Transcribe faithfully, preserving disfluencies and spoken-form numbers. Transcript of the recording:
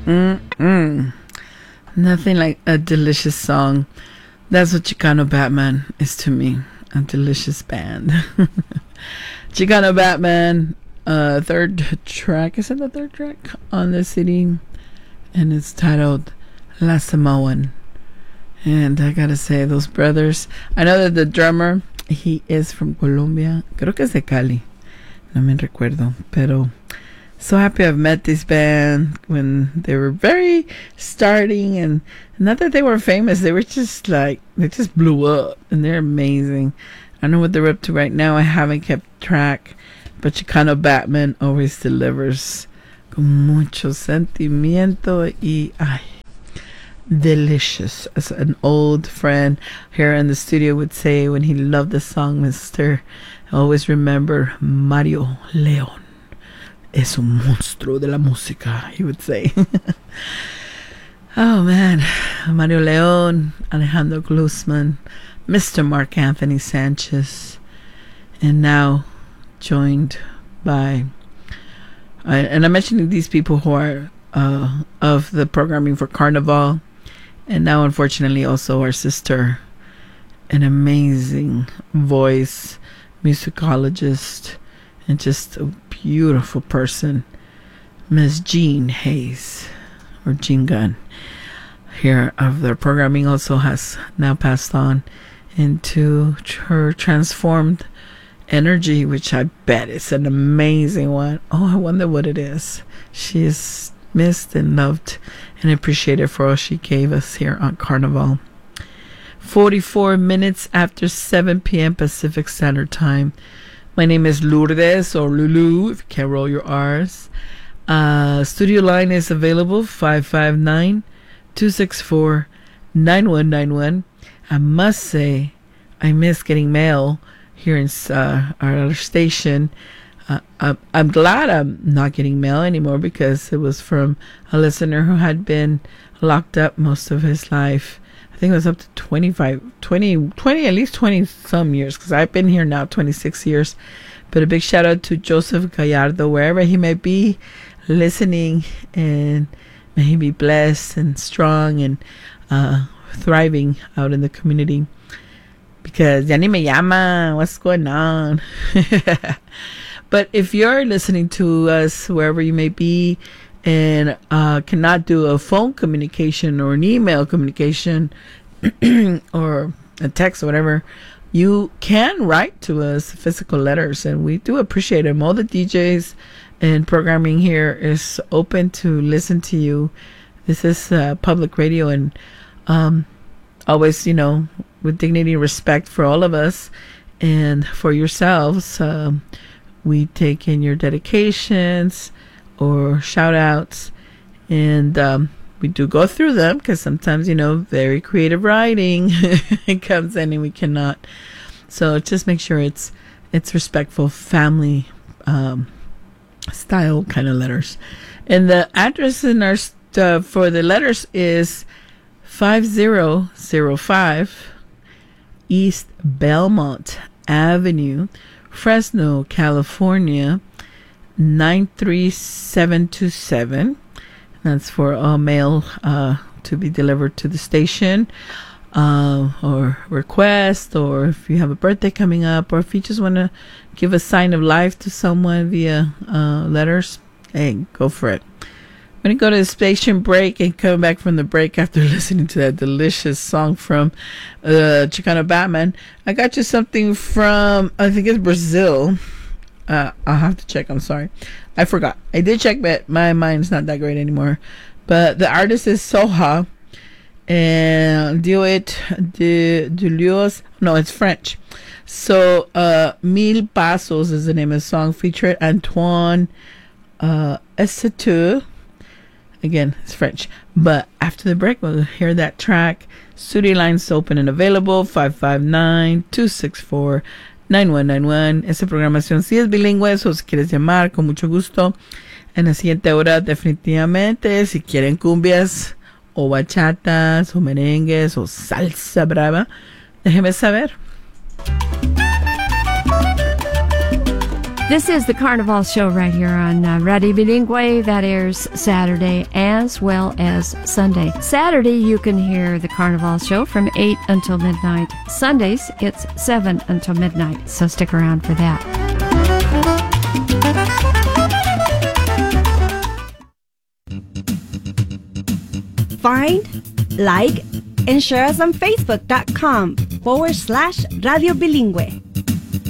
Mm-mm. Nothing like a delicious song. That's what Chicano Batman is to me. A delicious band. Chicano Batman, uh, third track. Is it the third track on the C D? And it's titled La Samoan. And I gotta say, those brothers. I know that the drummer, he is from Colombia. Creo que es de Cali. No me recuerdo. Pero so happy I've met this band when they were very starting, and not that they were famous, they were just like, they just blew up, and they're amazing. I don't know what they're up to right now. I haven't kept track, but Chicano Batman always delivers con mucho sentimiento y ay, delicious. As an old friend here in the studio would say when he loved the song, Mister I always remember Mario León. Es un monstruo de la música, he would say. Oh man, Mario León, Alejandro Glusman, Mister Mark Anthony Sanchez, and now joined by, uh, and I'm mentioning these people who are uh, of the programming for Carnival, and now unfortunately also our sister, an amazing voice, musicologist, and just a beautiful person, Miss Jean Hayes, or Jean Gunn, here of their programming also has now passed on into her transformed energy, which I bet is an amazing one. Oh, I wonder what it is. She is missed and loved and appreciated for all she gave us here on Carnival. forty-four minutes after seven p.m. Pacific Standard Time. My name is Lourdes, or Lulu, if you can't roll your R's. Uh, studio line is available, five five nine, two six four, nine one nine one. I must say, I miss getting mail here in uh, our station. Uh, I'm, I'm glad I'm not getting mail anymore, because it was from a listener who had been locked up most of his life. I think it was up to twenty-five, twenty, twenty, at least twenty some years, because I've been here now twenty-six years. But a big shout out to Joseph Gallardo, wherever he may be listening, and may he be blessed and strong and uh, thriving out in the community. Because ya ni me llama, what's going on? But if you're listening to us wherever you may be, and uh, cannot do a phone communication or an email communication or a text or whatever, you can write to us physical letters, and we do appreciate them. All the D Js and programming here is open to listen to you. This is uh, public radio, and um, always, you know, with dignity and respect for all of us and for yourselves. Um, we take in your dedications or shout outs, and um, we do go through them, because sometimes, you know, very creative writing it comes in and we cannot. So just make sure it's it's respectful, family um, style kind of letters. And the address in our uh, for the letters is five zero zero five East Belmont Avenue, Fresno, California, nine three seven two seven. That's for all mail uh, to be delivered to the station, uh, or request, or if you have a birthday coming up, or if you just want to give a sign of life to someone via uh, letters, hey, go for it. I'm going to go to the station break and come back from the break after listening to that delicious song from uh, Chicano Batman. I got you something from, I think it's Brazil. Uh, I'll have to check. I'm sorry. I forgot. I did check, but my mind's not that great anymore. But the artist is Soha. And do it de Julius. No, it's French. So, uh, Mille Pasos is the name of the song. Featured Antoine uh, Essatou. Again, it's French. But after the break, we'll hear that track. Studio lines open and available. five five nine, two six four, nine one nine one. Esa programación sí es bilingüe, o si quieres llamar, con mucho gusto. En la siguiente hora, definitivamente, si quieren cumbias o bachatas o merengues o salsa brava, déjeme saber. This is the Carnival Show right here on uh, Radio Bilingüe. That airs Saturday as well as Sunday. Saturday, you can hear the Carnival Show from eight until midnight. Sundays, it's seven until midnight, so stick around for that. Find, like, and share us on Facebook.com forward slash Radio Bilingüe.